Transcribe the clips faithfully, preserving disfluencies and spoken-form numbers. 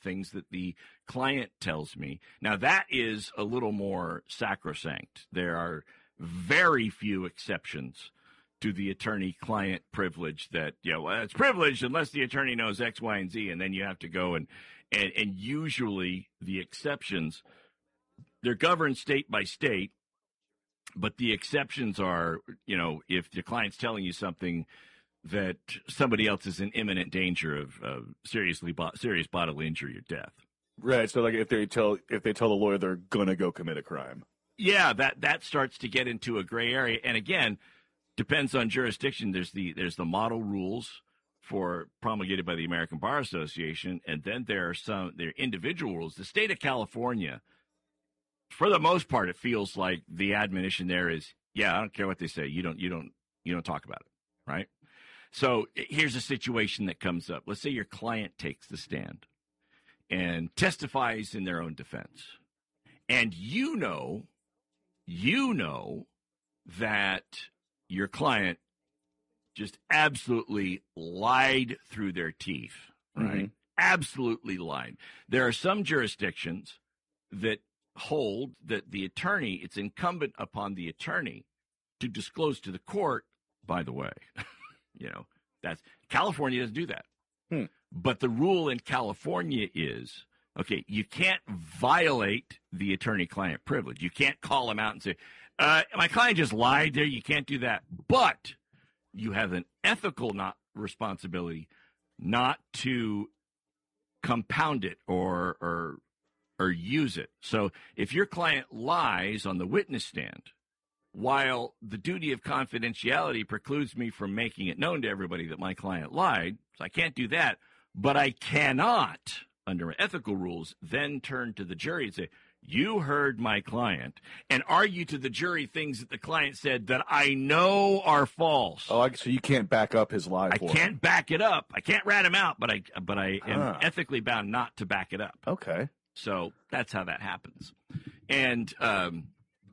things that the client tells me. Now, that is a little more sacrosanct. There are very few exceptions to the attorney-client privilege that, you know, well, it's privileged unless the attorney knows X, Y, and Z, and then you have to go and, and, and usually the exceptions, they're governed state by state, but the exceptions are, you know, if the client's telling you something that somebody else is in imminent danger of, of seriously bo- serious bodily injury or death. Right. So, like, if they tell if they tell the lawyer they're gonna go commit a crime. Yeah, that that starts to get into a gray area, and again, depends on jurisdiction. There's the there's the model rules for promulgated by the American Bar Association, and then there are some there are individual rules. The state of California, for the most part, it feels like the admonition there is, yeah, I don't care what they say. You don't you don't you don't talk about it, right? So here's a situation that comes up. Let's say your client takes the stand and testifies in their own defense. And you know, you know that your client just absolutely lied through their teeth, right? Mm-hmm. Absolutely lied. There are some jurisdictions that hold that the attorney, it's incumbent upon the attorney to disclose to the court, by the way. You know, that's California doesn't do that. Hmm. But the rule in California is, okay, you can't violate the attorney-client privilege. You can't call them out and say, uh, my client just lied there. You can't do that. But you have an ethical not responsibility not to compound it or or or use it. So if your client lies on the witness stand, while the duty of confidentiality precludes me from making it known to everybody that my client lied, so I can't do that, but I cannot, under ethical rules, then turn to the jury and say, you heard my client, and argue to the jury things that the client said that I know are false. Oh, so you can't back up his lie for I can't him. back it up. I can't rat him out, but I but I am huh. ethically bound not to back it up. Okay. So that's how that happens. And um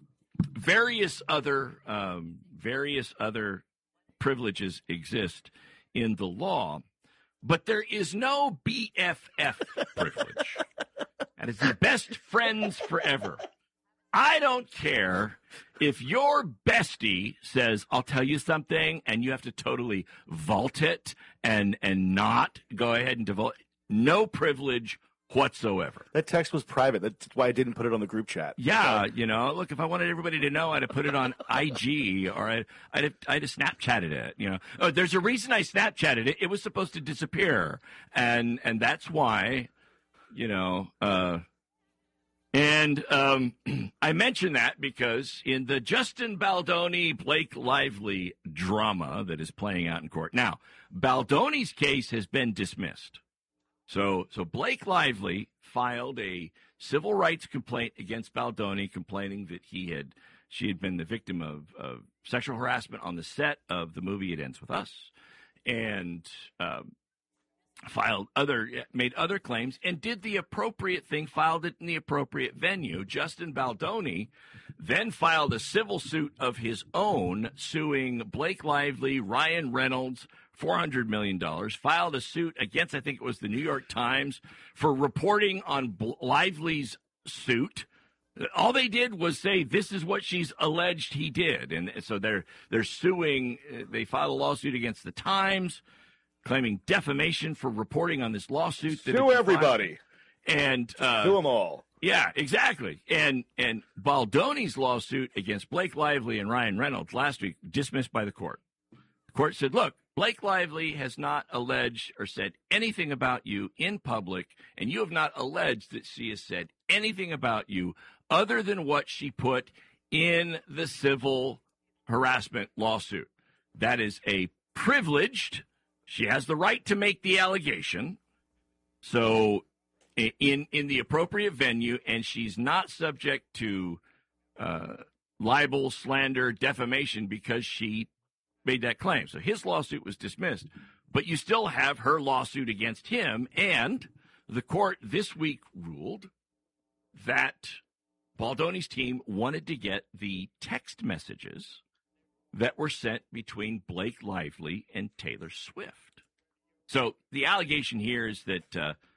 Various other um, various other privileges exist in the law, but there is no B F F privilege. That is the best friends forever. I don't care if your bestie says, I'll tell you something, and you have to totally vault it and and not go ahead and divulge. No privilege whatsoever. That text was private. That's why I didn't put it on the group chat. Yeah, you know, look, if I wanted everybody to know, I'd have put it on I G or I'd, I'd, have, I'd have Snapchatted it, you know. Oh, there's a reason I Snapchatted it. It was supposed to disappear. And and that's why, you know, uh, and um, I mention that because in the Justin Baldoni, Blake Lively drama that is playing out in court. Now, Baldoni's case has been dismissed. So, so Blake Lively filed a civil rights complaint against Baldoni, complaining that he had, she had been the victim of, of sexual harassment on the set of the movie It Ends With Us, and um, filed other, made other claims, and did the appropriate thing, filed it in the appropriate venue. Justin Baldoni then filed a civil suit of his own, suing Blake Lively, Ryan Reynolds, four hundred million dollars, filed a suit against, I think it was the New York Times, for reporting on Lively's suit. All they did was say, this is what she's alleged he did. And so they're, they're suing, they filed a lawsuit against the Times, claiming defamation for reporting on this lawsuit. That Sue everybody. And, uh, sue them all. Yeah, exactly. And, and Baldoni's lawsuit against Blake Lively and Ryan Reynolds last week, dismissed by the court. The court said, look, Blake Lively has not alleged or said anything about you in public, and you have not alleged that she has said anything about you other than what she put in the civil harassment lawsuit. That is a privileged, she has the right to make the allegation, so in in the appropriate venue, and she's not subject to uh, libel, slander, defamation because she made that claim. So his lawsuit was dismissed, but you still have her lawsuit against him, and the court this week ruled that Baldoni's team wanted to get the text messages that were sent between Blake Lively and Taylor Swift. So the allegation here is that uh,